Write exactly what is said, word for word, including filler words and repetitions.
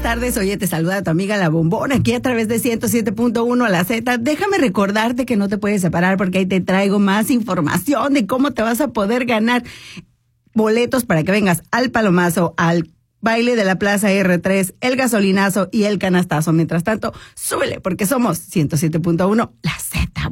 tardes. Oye, te saluda tu amiga La Bombona aquí a través de ciento siete punto uno La Z. Déjame recordarte que no te puedes separar porque ahí te traigo más información de cómo te vas a poder ganar boletos para que vengas al Palomazo, al baile de la Plaza erre tres, el gasolinazo y el canastazo. Mientras tanto, súbele porque somos ciento siete punto uno La Z.